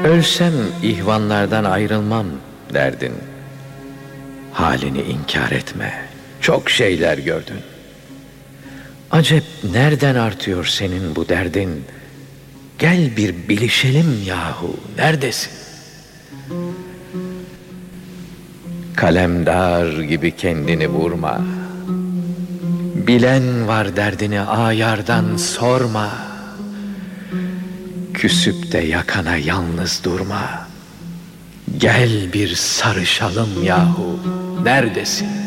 Ölsem ihvanlardan ayrılmam derdin. Halini inkar etme, çok şeyler gördün. Acep nereden artıyor senin bu derdin? Gel bir bilişelim yahu, neredesin? Kalemdar gibi kendini vurma. Bilen var derdini ayardan sorma. Küsüp de yakana yalnız durma. Gel bir sarışalım yahu, neredesin?